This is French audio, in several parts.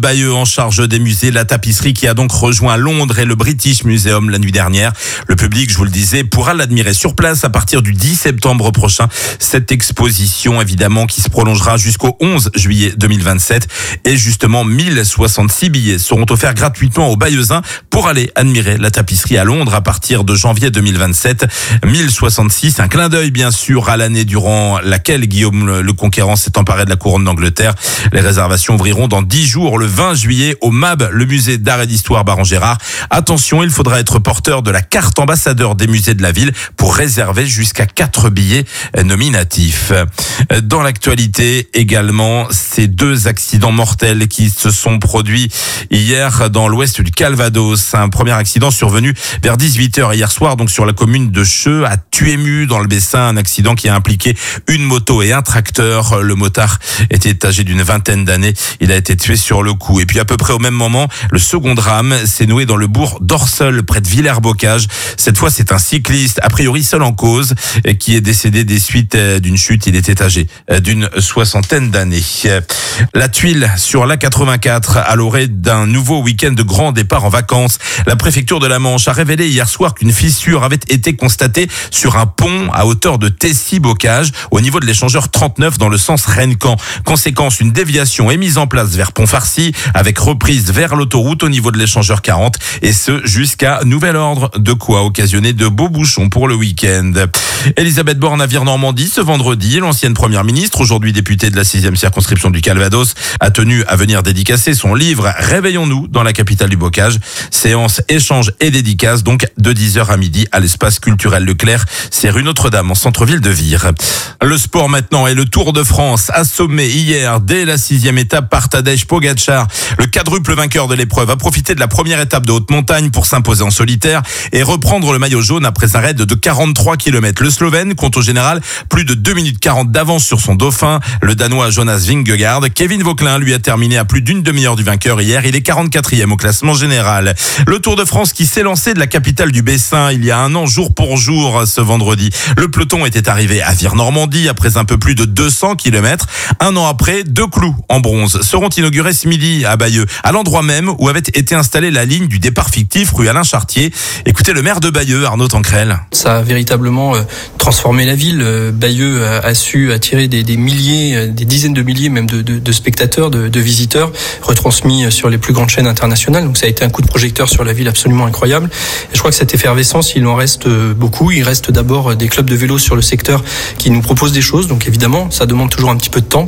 Bayeux en charge des musées, la tapisserie qui a donc rejoint Londres et le British Museum la nuit dernière. Le public, je vous le disais, pourra l'admirer sur place à partir du 10 septembre prochain. Cette exposition, évidemment, qui se prolongera jusqu'au 11 juillet 2027. Et justement, 1066 billets seront offerts gratuitement aux Bayeuxins pour aller admirer la tapisserie à Londres à partir de janvier 2027. 1066, un clin d'œil bien sûr à l'année durant laquelle Guillaume le Conquérant s'est emparé de la couronne d'Angleterre. Les réservations ouvriront dans 10 jours, le 20 juillet, au MAB, le musée d'art et d'histoire Baron-Gérard. Attention, il faudra être porteur de la carte ambassadeur des musées de la ville pour réserver jusqu'à 4 billets nominatifs. Dans l'actualité également, ces 2 accidents mortels qui se sont produits hier dans l'ouest du Calvados. Un premier accident survenu vers 18h hier soir, donc sur la commune de Cheux, à Tuému, dans le Bessin. Un accident qui a impliqué une moto et un tracteur. Le motard était âgé d'une vingtaine d'années. Il a été tué sur le coup. Et puis à peu près au même moment, le second drame s'est noué dans le bourg d'Orseul, près de Villers-Bocage. Cette fois, c'est un cycliste, a priori seul en cause, qui est décédé des suites d'une chute. Il était âgé d'une 60aine d'années. La tuile sur l'A84 à l'orée d'un nouveau week-end de grand départ en vacances. La préfecture de la Manche a révélé hier soir qu'une fissure avait été constatée sur un pont à hauteur de Tessy-Bocage, au niveau de l'échangeur 39 dans le sens Rennes-Caen. Conséquence, une déviation est mise en place vers Pont-Farcy, avec reprise vers l'autoroute au niveau de l'échangeur 40, et ce jusqu'à nouvel ordre, de quoi occasionner de beaux bouchons pour le week-end. Elisabeth Borne à Vire-Normandie ce vendredi. L'ancienne première ministre, aujourd'hui députée de la 6e circonscription du Calvados, a tenu à venir dédicacer son livre Réveillons-nous dans la capitale du Bocage. Séance échange et dédicace donc de 10h à midi à l'espace culturel Leclerc. C'est rue Notre-Dame en centre-ville de Vire. Le sport maintenant et le Tour de France assommé hier dès la 6e étape par Tadej Pogačar. Le quadruple vainqueur de l'épreuve a profité de la première étape de haute montagne pour s'imposer en solitaire et reprendre le maillot jaune après un raid de 43 km. Le Slovène compte au général plus de 2 minutes 40 d'avance sur son dauphin, le Danois Jonas Vingegaard. Kevin Vauquelin lui a terminé à plus d'une demi-heure du vainqueur hier. Il est 44e au classement général. Le Tour de France qui s'est lancé de la capitale du Bessin il y a un an, jour pour jour, ce vendredi. Le peloton était arrivé à Vire-Normandie après un peu plus de 200 km. Un an après, 2 clous en bronze seront inaugurés ce midi à Bayeux, à l'endroit même où avait été installée la ligne du départ fictif rue Alain Chartier. Écoutez le maire de Bayeux, Arnaud Tancrel. Ça a véritablement transformé la ville. Bayeux a su attirer des milliers, des dizaines de milliers même de spectateurs, de visiteurs, retransmis sur les plus grandes chaînes internationales. Donc ça a été un coup de projecteur sur la ville absolument incroyable. Et je crois que cette effervescence, il en reste beaucoup. Il reste d'abord des clubs de vélo sur le secteur qui nous proposent des choses. Donc évidemment, ça demande toujours un petit peu de temps.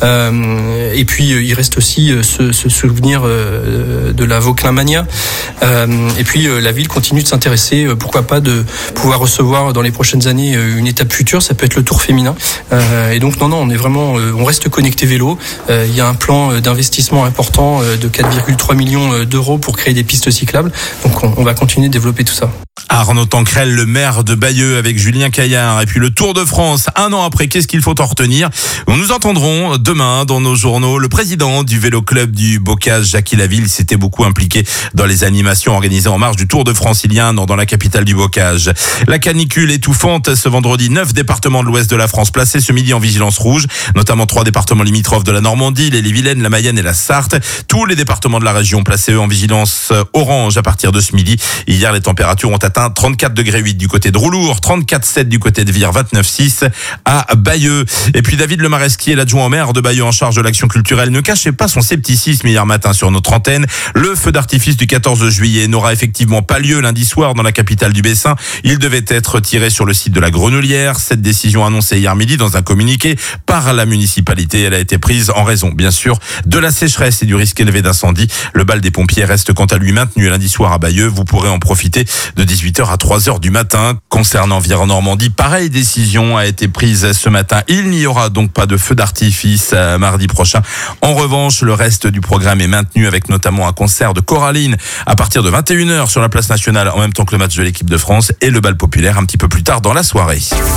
Et puis il reste aussi ce souvenir de la Vauquelin Mania. Et puis la ville continue de s'intéresser, pourquoi pas de pouvoir recevoir dans les prochaines années une étape future. Ça peut être le Tour féminin. Et donc non, on est vraiment, on reste connecté vélo. Il y a un plan d'investissement important de 4,3 millions d'euros pour créer des pistes cyclables. Donc on va continuer de développer tout ça. Arnaud Tancrel, le maire de Bayeux, avec Julien Caillard. Et puis le Tour de France, un an après, qu'est-ce qu'il faut en retenir? Nous entendrons demain dans nos journaux le président du vélo club du Bocage, Jackie Laville, s'était beaucoup impliqué dans les animations organisées en marge du Tour de France il y a un an dans la capitale du Bocage. La canicule étouffante ce vendredi, 9 départements de l'ouest de la France placés ce midi en vigilance rouge, notamment 3 départements limitrophes de la Normandie, l'Ille-et-Vilaine, la Mayenne et la Sarthe. Tous les départements de la région placés en vigilance orange à partir de ce midi. Hier, les températures ont atteint 34,8 degrés du côté de Roulour, 34,7 du côté de Vire, 29,6 à Bayeux. Et puis David Lemaresquier, l'adjoint au maire de Bayeux en charge de l'action culturelle, ne cachait pas son scepticisme hier matin sur notre antenne. Le feu d'artifice du 14 juillet n'aura effectivement pas lieu lundi soir dans la capitale du Bessin. Il devait être tiré sur le site de la Grenouillère. Cette décision annoncée hier midi dans un communiqué par la municipalité, elle a été prise en raison, bien sûr, de la sécheresse et du risque élevé d'incendie. Le bal des pompiers reste quant à lui maintenu lundi soir à Bayeux. Vous pourrez en profiter de 18h à 3h du matin. Concernant Vire-Normandie, pareille décision a été prise ce matin. Il n'y aura donc pas de feu d'artifice mardi prochain. En revanche, le reste du programme est maintenu avec notamment un concert de Coraline à partir de 21h sur la place nationale en même temps que le match de l'équipe de France et le bal populaire un petit peu plus tard dans la soirée.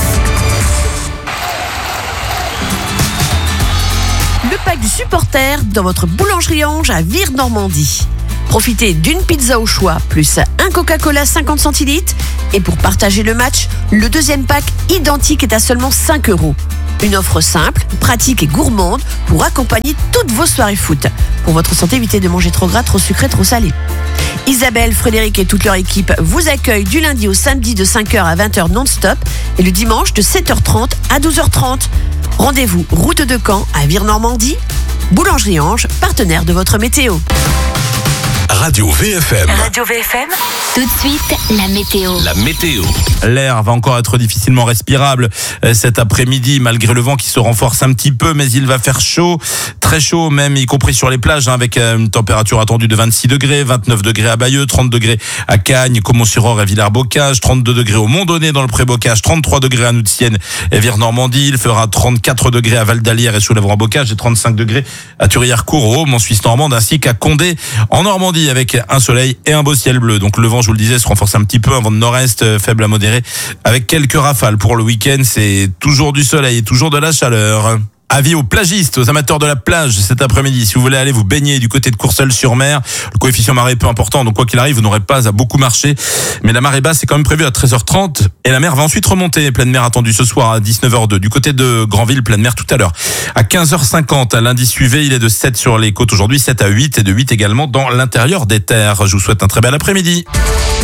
Le pack du supporter dans votre boulangerie Ange à Vire-Normandie. Profitez d'une pizza au choix, plus un Coca-Cola 50 centilitres. Et pour partager le match, le deuxième pack identique est à seulement 5 €. Une offre simple, pratique et gourmande pour accompagner toutes vos soirées foot. Pour votre santé, évitez de manger trop gras, trop sucré, trop salé. Isabelle, Frédéric et toute leur équipe vous accueillent du lundi au samedi de 5h à 20h non-stop et le dimanche de 7h30 à 12h30. Rendez-vous route de Caen à Vire-Normandie. Boulangerie Ange, partenaire de votre météo. Radio VFM. Radio VFM. Tout de suite, la météo. La météo. L'air va encore être difficilement respirable cet après-midi, malgré le vent qui se renforce un petit peu, mais il va faire chaud, très chaud même, y compris sur les plages, avec une température attendue de 26 degrés, 29 degrés à Bayeux, 30 degrés à Cagnes, Caumont-sur-Orge et Villers-Bocage, 32 degrés au Mont-Donné dans le Pré-Bocage, 33 degrés à Noutienne et Vire-Normandie, il fera 34 degrés à Val-d'Alière et Choulèvre-en-Bocage et 35 degrés à Thury-Court, en Suisse normande, ainsi qu'à Condé en Normandie, avec un soleil et un beau ciel bleu. Donc le vent, je vous le disais, se renforce un petit peu, un vent de nord-est faible à modéré, avec quelques rafales. Pour le week-end, c'est toujours du soleil et toujours de la chaleur. Avis aux plagistes, aux amateurs de la plage cet après-midi. Si vous voulez aller vous baigner du côté de Courseulles-sur-Mer, le coefficient marée est peu important, donc quoi qu'il arrive, vous n'aurez pas à beaucoup marcher. Mais la marée basse est quand même prévue à 13h30 et la mer va ensuite remonter. Pleine mer attendue ce soir à 19h02. Du côté de Granville, pleine mer tout à l'heure. À 15h50, à lundi suivi, il est de 7 sur les côtes aujourd'hui, 7 à 8 et de 8 également dans l'intérieur des terres. Je vous souhaite un très bel après-midi.